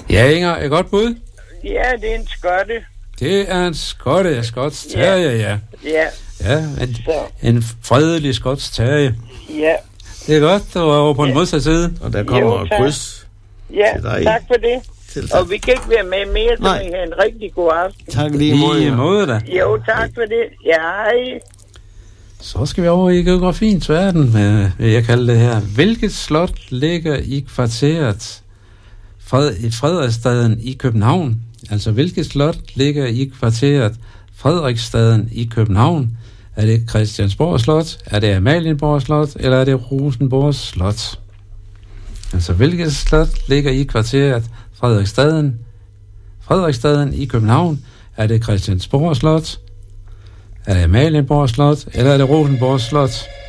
Ja, Inger, et godt bud? Ja, det er en skotte. Det er en skotte, skotsk terrier, ja. Ja. Ja, en fredelig skotsk terrier. Ja. Det er godt, du er over på den modsatte side. Og der kommer et kryds Ja, til dig. tak for det. Og vi kan ikke være med mere, så vi har en rigtig god aften. Tak lige måde da. Jo, tak for det. Ja, hej. Så skal vi over i geografiens verden, vil jeg kalde det her. Hvilket slot ligger i kvarteret i Frederiksstaden i København? Altså, hvilket slot ligger i kvarteret Frederiksstaden i København? Er det Christiansborg Slot? Er det Amalienborg Slot? Eller er det Rosenborg Slot? Altså, hvilket slot ligger i kvarteret Frederiksstaden i København? Er det Christiansborg Slot? Er det Amalienborg Slot? Eller er det Rosenborg Slot?